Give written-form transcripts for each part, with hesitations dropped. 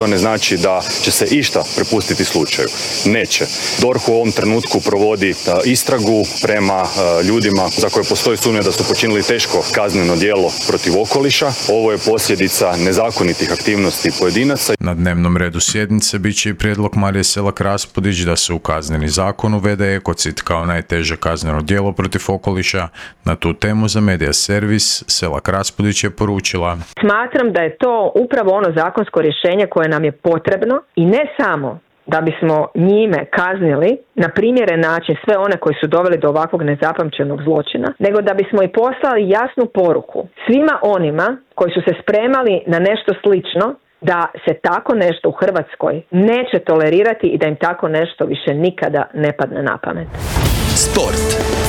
ne znači da će se išta prepustiti slučaju. Neće. DORH u ovom trenutku provodi istragu prema ljudima za koje postoji sumnja da su počinili teško kazneno djelo protiv okoliša. Ovo je posljedica nezakonitih aktivnosti pojedinaca. Na dnevnom redu sjednice bit će i prijedlog Marije Selak Raspudić da se u Kazneni zakon uvede ekocid kao najteže kazneno djelo protiv okoliša. Na tu temu za Medija Servis Selak Raspudić je poručila: Smatram da je to upravo ono zakonsko rješenje koje nam je potrebno i ne samo da bismo njime kaznili na primjeren način sve one koji su doveli do ovakvog nezapamćenog zločina, nego da bismo i poslali jasnu poruku svima onima koji su se spremali na nešto slično, da se tako nešto u Hrvatskoj neće tolerirati i da im tako nešto više nikada ne padne na pamet. Sport.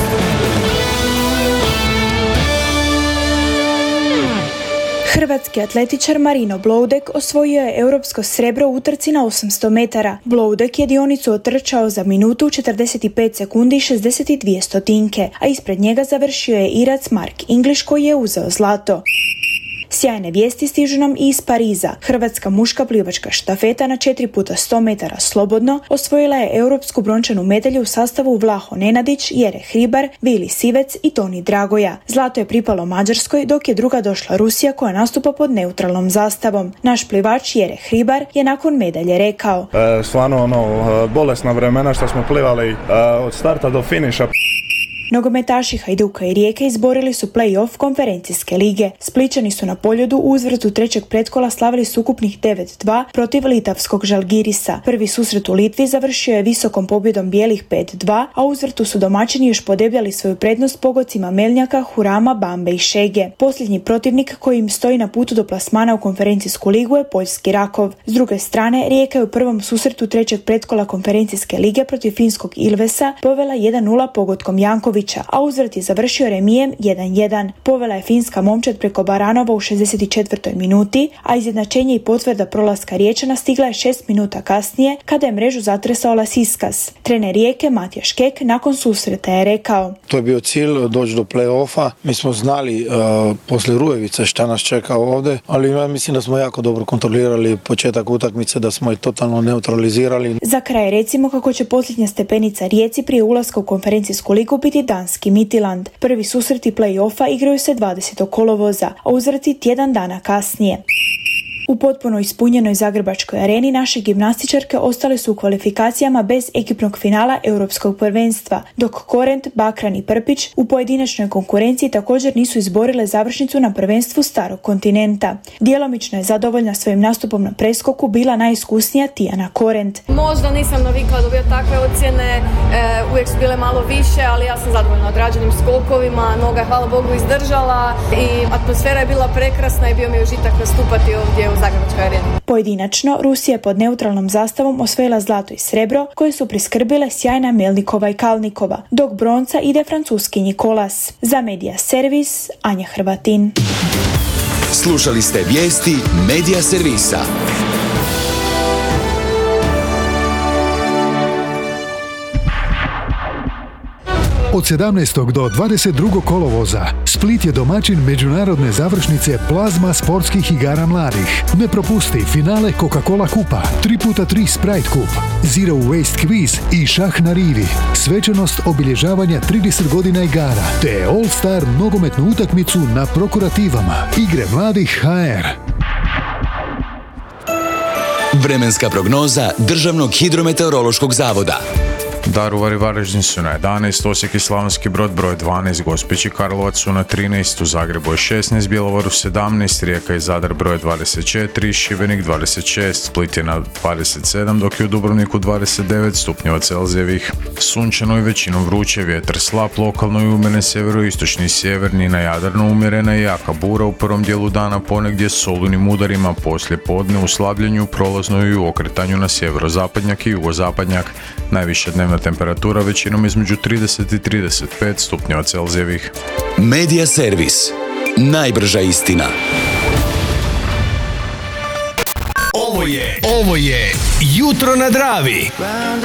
Hrvatski atletičar Marino Bloudek osvojio je europsko srebro u utrci na 800 metara. Bloudek je dionicu otrčao za minutu 45 sekundi i 62 stotinke, a ispred njega završio je Irac Mark English koji je uzeo zlato. Sjajne vijesti stižu nam i iz Pariza. Hrvatska muška plivačka štafeta na 4x100 metara slobodno osvojila je europsku brončanu medalju u sastavu Vlaho Nenadić, Jere Hribar, Vili Sivec i Toni Dragoja. Zlato je pripalo Mađarskoj, dok je druga došla Rusija koja nastupa pod neutralnom zastavom. Naš plivač Jere Hribar je nakon medalje rekao: Stvarno bolesna vremena što smo plivali od starta do finiša. Nogometaši Hajduka i Rijeke izborili su play-off konferencijske lige. Splićani su na Poljudu u uzvratu trećeg pretkola slavili s ukupnih 9-2 protiv litavskog Žalgirisa. Prvi susret u Litvi završio je visokom pobjedom bijelih 5-2, a u uzvratu su domaćini još podebljali svoju prednost pogodcima Melnjaka, Hurama, Bambe i Šege. Posljednji protivnik koji im stoji na putu do plasmana u konferencijsku ligu je poljski Rakov. S druge strane, Rijeka je u prvom susretu trećeg pretkola konferencijske lige protiv finskog Ilvesa povela 1-0 pogodkom Jankovića, a uzvrat je završio remijem 1-1. Povela je finska momčad preko Baranova u 64. minuti, a izjednačenje i potvrda prolaska Riječana stigla je 6 minuta kasnije kada je mrežu zatresao Lasiskas. Trener Rijeke Matija Škek nakon susreta je rekao: To je bio cilj, doći do play-offa. Mi smo znali poslije Rujevice šta nas čeka ovdje, ali ja mislim da smo jako dobro kontrolirali početak utakmice, da smo je totalno neutralizirali. Za kraj recimo kako će posljednja stepenica Rijeci prije ulaska u konferencijsku ligu biti danski Midtjylland. Prvi susreti play-offa igraju se 20. kolovoza, a uzvrati tjedan dana kasnije. U potpuno ispunjenoj Zagrebačkoj areni naše gimnastičarke ostale su u kvalifikacijama bez ekipnog finala Europskog prvenstva, dok Korent, Bakran i Prpić u pojedinačnoj konkurenciji također nisu izborile završnicu na prvenstvu Starog kontinenta. Djelomično je zadovoljna svojim nastupom na preskoku bila najiskusnija Tijana Korent. Možda nisam navikla dobiti takve ocjene, uvijek su bile malo više, ali ja sam zadovoljna odrađenim skokovima, noga je hvala Bogu izdržala i atmosfera je bila prekrasna i bio mi je užitak nastupati ovdje u Zagrebačkoj areni. Pojedinačno, Rusija je pod neutralnom zastavom osvojila zlato i srebro koje su priskrbile sjajna Melnikova i Kalnikova, dok bronca ide francuski Nikolas. Za Medija Servis, Anja Hrvatin. Slušali ste vijesti Medija Servisa. Od 17. do 22. kolovoza Split je domaćin međunarodne završnice Plazma sportskih igara mladih. Ne propusti finale Coca-Cola kupa, 3x3 Sprite kup, Zero Waste Quiz i šah na rivi. Svečanost obilježavanja 30 godina igara, te All Star nogometnu utakmicu na Prokurativama. Igre mladih HR. Vremenska prognoza Državnog hidrometeorološkog zavoda. Daruvar i Varaždin su na 11, Osijek i Slavonski Brod broj 12, Gospić i Karlovac su na 13, u Zagrebu je 16, Bjelovaru 17, Rijeka i Zadar broj 24, Šibenik 26, Split je na 27, dok je u Dubrovniku 29 stupnjeva Celzijevih. Sunčano i većinom vruće, vjetar slab, lokalno i umjeren sjeveroistočni i sjeverni, na Jadranu umjerena i jaka bura u prvom dijelu dana, ponegdje s olunim udarima, poslije podne u slabljenju, prolazno i u okretanju na sjeverozapadnjak i jugozapadnjak. Najviša dnevna temperatura većinom između 30 i 35 stupnjeva Celzijevih. Medija Servis. Najbrža istina. Ovo je Jutro na Dravi.